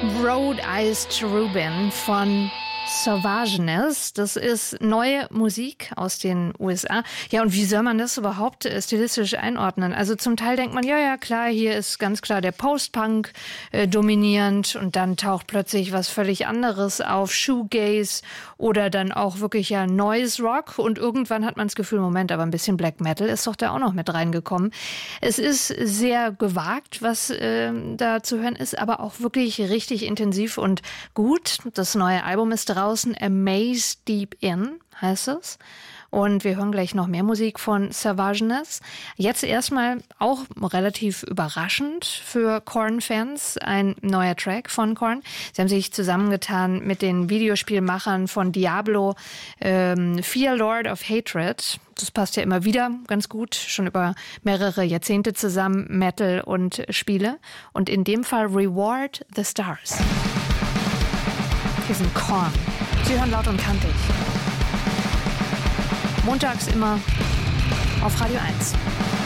Road-Iced Rubin von Sauvageness. Das ist neue Musik aus den USA. Ja, und wie soll man das überhaupt stilistisch einordnen? Also zum Teil denkt man, ja, klar, hier ist ganz klar der Post-Punk dominierend und dann taucht plötzlich was völlig anderes auf, Shoegaze oder dann auch wirklich ja Noise Rock und irgendwann hat man das Gefühl, Moment, aber ein bisschen Black Metal ist doch da auch noch mit reingekommen. Es ist sehr gewagt, was da zu hören ist, aber auch wirklich richtig intensiv und gut. Das neue Album ist draußen, Amaze Deep In heißt es. Und wir hören gleich noch mehr Musik von Sauvageness. Jetzt erstmal auch relativ überraschend für Korn-Fans ein neuer Track von Korn. Sie haben sich zusammengetan mit den Videospielmachern von Diablo, Fear Lord of Hatred. Das passt ja immer wieder ganz gut, schon über mehrere Jahrzehnte zusammen, Metal und Spiele. Und in dem Fall Reward the Stars. Hier sind Korn. Sie hören laut und kantig. Montags immer auf Radio 1.